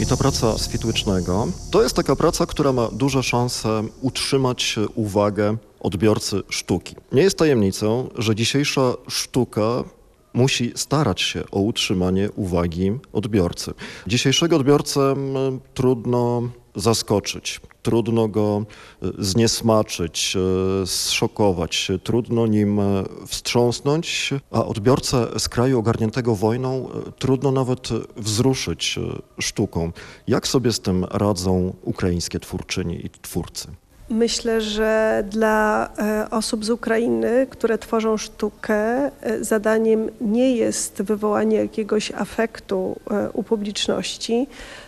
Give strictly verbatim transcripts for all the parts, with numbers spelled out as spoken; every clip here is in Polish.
I ta praca Switłycznego to jest taka praca, która ma duże szanse utrzymać uwagę odbiorcy sztuki. Nie jest tajemnicą, że dzisiejsza sztuka musi starać się o utrzymanie uwagi odbiorcy. Dzisiejszego odbiorcę m, trudno zaskoczyć, trudno go zniesmaczyć, zszokować, trudno nim wstrząsnąć, a odbiorcę z kraju ogarniętego wojną trudno nawet wzruszyć sztuką. Jak sobie z tym radzą ukraińskie twórczyni i twórcy? Myślę, że dla osób z Ukrainy, które tworzą sztukę, zadaniem nie jest wywołanie jakiegoś afektu u publiczności,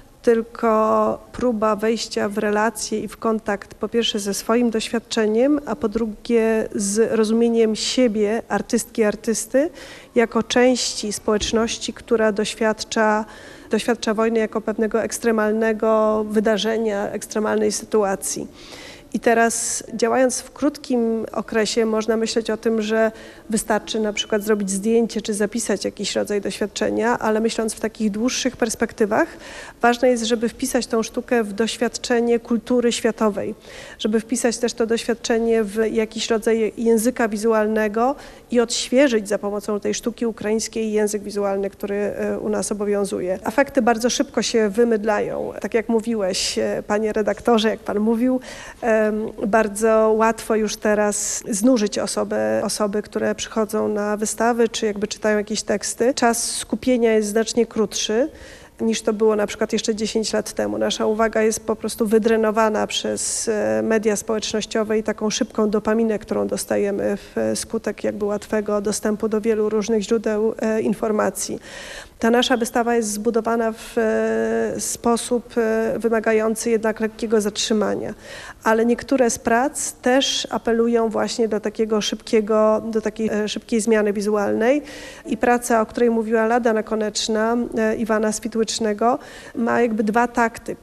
tylko próba wejścia w relacje i w kontakt po pierwsze ze swoim doświadczeniem, a po drugie z rozumieniem siebie, artystki, artysty, jako części społeczności, która doświadcza, doświadcza wojny jako pewnego ekstremalnego wydarzenia, ekstremalnej sytuacji. I teraz działając w krótkim okresie można myśleć o tym, że wystarczy na przykład zrobić zdjęcie czy zapisać jakiś rodzaj doświadczenia, ale myśląc w takich dłuższych perspektywach, ważne jest, żeby wpisać tą sztukę w doświadczenie kultury światowej, żeby wpisać też to doświadczenie w jakiś rodzaj języka wizualnego i odświeżyć za pomocą tej sztuki ukraińskiej język wizualny, który u nas obowiązuje. Afekty bardzo szybko się wymydlają. Tak jak mówiłeś, panie redaktorze, jak pan mówił, bardzo łatwo już teraz znużyć osobę, osoby, które przychodzą na wystawy, czy jakby czytają jakieś teksty. Czas skupienia jest znacznie krótszy niż to było na przykład jeszcze dziesięć lat temu. Nasza uwaga jest po prostu wydrenowana przez media społecznościowe i taką szybką dopaminę, którą dostajemy wskutek jakby łatwego dostępu do wielu różnych źródeł informacji. Ta nasza wystawa jest zbudowana w sposób wymagający jednak lekkiego zatrzymania, ale niektóre z prac też apelują właśnie do takiego szybkiego, do takiej szybkiej zmiany wizualnej i praca, o której mówiła Lada Nakoneczna, Iwana Switłycznego, ma jakby dwa takty.